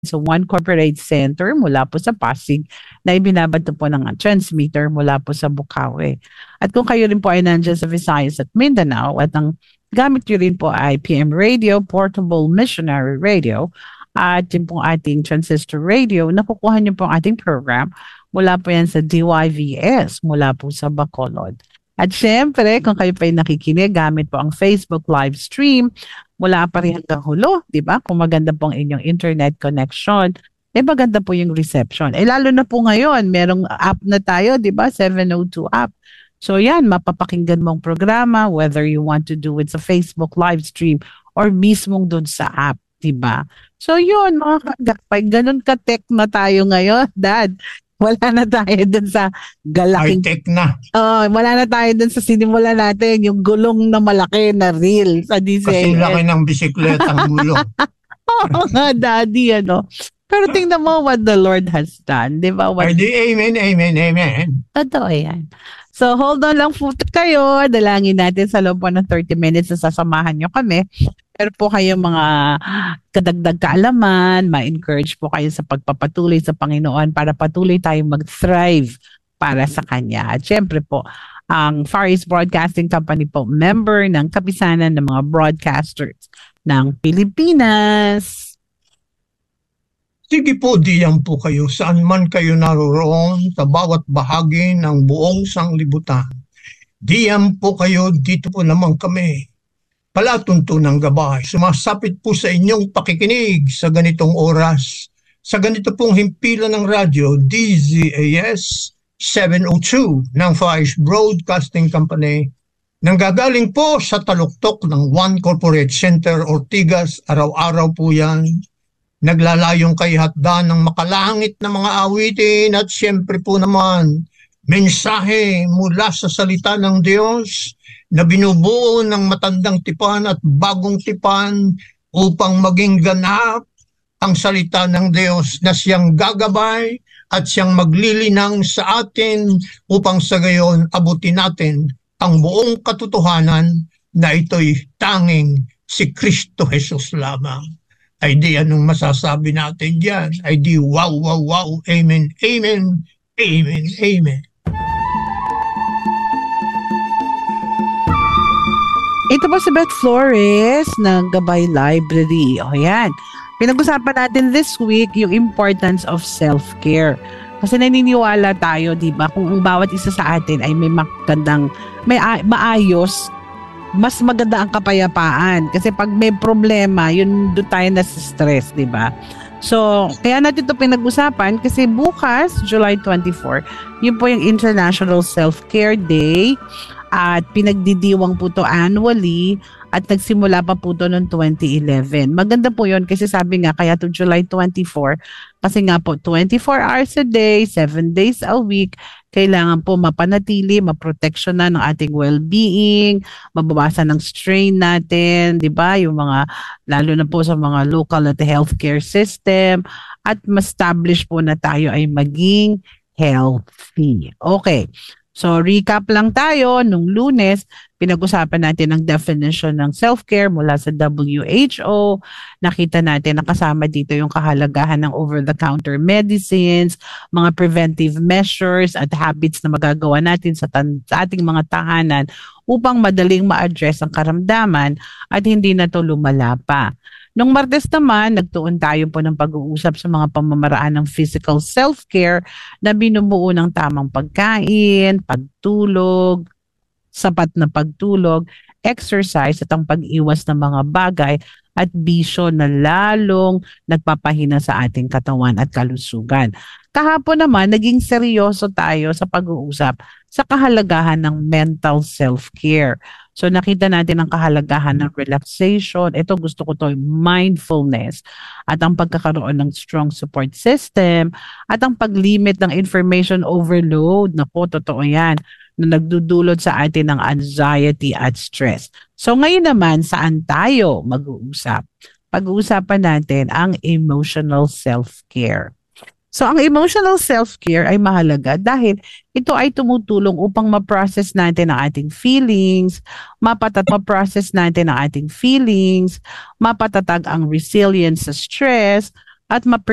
sa One Corporate Center mula po sa Pasig na ibinabato po ng transmitter mula po sa Bukawi. At kung kayo rin po ay nandiyan sa Visayas at Mindanao at ang gamit nyo rin po ay PM Radio, Portable Missionary Radio, at yung pong ating transistor radio, nakukuha nyo po ang ating program mula po yan sa DYVS, mula po sa Bacolod. At syempre, kung kayo pa ay nakikinig, gamit po ang Facebook live stream, mula pa rin hanggang hulo, di ba? Kung maganda po ang inyong internet connection, maganda po yung reception. Lalo na po ngayon, merong app na tayo, di ba? 702 app. So yan, mapapakinggan mong programa, whether you want to do it sa Facebook live stream or mismong doon sa app, di ba? So yun, mga kagakpay, ganun ka-tech na tayo ngayon, Dad. Wala na tayo dun sa galaking... High-tech na. Wala na tayo dun sa sinimula natin, yung gulong na malaki na reel sa DCAS. Kasi laki ng bisikleta ang gulong. Oo nga, Daddy, ano. Pero tingnan mo what the Lord has done, di ba? Amen, amen, amen. Totoo yan. So, hold on lang po kayo. Dalangin natin sa loob po ng 30 minutes na sasamahan nyo kami. Pero po kayo mga kadagdag kaalaman, ma-encourage po kayo sa pagpapatuloy sa Panginoon para patuloy tayong mag-thrive para sa Kanya. At syempre po, ang Far East Broadcasting Company po, member ng kapisanan ng mga broadcasters ng Pilipinas. Sige po, diyan po kayo, saan man kayo naroroon, sa bawat bahagi ng buong sanglibutan. Diyan po kayo, dito po naman kami. Palatuntunang gabay, sumasapit po sa inyong pakikinig sa ganitong oras, sa ganito pong himpilan ng radyo, DZAS 702 ng Far East Broadcasting Company, nanggagaling po sa taluktok ng One Corporate Center, Ortigas, araw-araw po yan. Naglalayong kay hatda ng makalangit na mga awitin at siyempre po naman, mensahe mula sa salita ng Diyos na binubuo ng matandang tipan at bagong tipan upang maging ganap ang salita ng Diyos na siyang gagabay at siyang maglilinang sa atin upang sa gayon abutin natin ang buong katotohanan na ito'y tanging si Kristo Jesus lamang. Ay di anong masasabi natin diyan? Ay di wow, wow, wow, amen, amen, amen, amen. Ito po si Beth Flores ng Gabay Library. O yan. Pinag-usapan natin this week yung importance of self-care. Kasi naniniwala tayo, di ba, kung ang bawat isa sa atin ay may magandang, maayos, mas maganda ang kapayapaan. Kasi pag may problema, yun doon tayo nasa-stress, di ba? So, kaya natin ito pinag-usapan kasi bukas, July 24, yun po yung International Self-Care Day. At pinagdidiwang po to annually at nagsimula pa po to noong 2011. Maganda po yun kasi sabi nga kaya to July 24 kasi nga po 24 hours a day, 7 days a week, kailangan po mapanatili, maproteksyon na ng ating well-being, mabawasan ng strain natin, di ba? Yung mga, lalo na po sa mga local at healthcare system at ma-establish po na tayo ay maging healthy. Okay. So, recap lang tayo. Nung Lunes, pinag-usapan natin ang definition ng self-care mula sa WHO. Nakita natin na kasama dito yung kahalagahan ng over-the-counter medicines, mga preventive measures at habits na magagawa natin sa ating mga tahanan upang madaling ma-address ang karamdaman at hindi na ito lumala pa. Nung Martes naman, nagtuon tayo po ng pag-uusap sa mga pamamaraan ng physical self-care na binubuo ng tamang pagkain, pagtulog, sapat na pagtulog, exercise at ang pag-iwas ng mga bagay at bisyo na lalong nagpapahina sa ating katawan at kalusugan. Kahapon naman, naging seryoso tayo sa pag-uusap sa kahalagahan ng mental self-care. So nakita natin ang kahalagahan ng relaxation. Ito gusto ko to, mindfulness at ang pagkakaroon ng strong support system at ang paglimit ng information overload. Naku, totoo yan na nagdudulot sa atin ng anxiety at stress. So ngayon naman, saan tayo mag-uusap? Pag-uusapan natin ang emotional self-care. So ang emotional self-care ay mahalaga dahil ito ay tumutulong upang ma-process natin ang ating feelings, ma-process natin ang ating feelings, mapatatag ang resilience sa stress, at